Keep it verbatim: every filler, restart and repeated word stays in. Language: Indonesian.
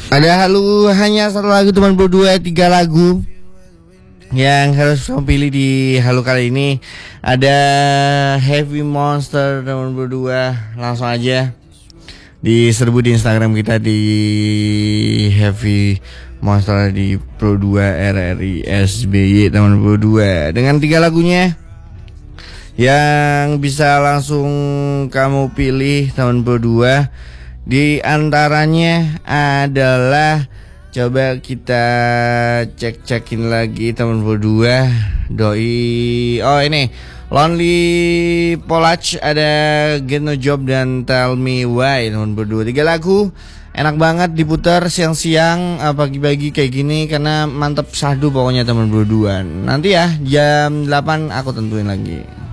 Ada halu hanya satu lagu teman berdua, tiga lagu yang harus kamu pilih di halu kali ini. Ada Heavy Monster teman berdua, langsung aja diserbu di Instagram kita di Heavy Monster di Pro dua R R I S B Y teman berdua dengan tiga lagunya yang bisa langsung kamu pilih teman berdua. Di antaranya adalah, coba kita cek-cekin lagi teman berdua. Doi, oh ini Lonely Polach, ada Get No Job dan Tell Me Why teman berdua. Tiga lagu enak banget diputar siang-siang, pagi-pagi kayak gini karena mantep sahdu pokoknya teman berdua. Nanti ya jam delapan aku tentuin lagi.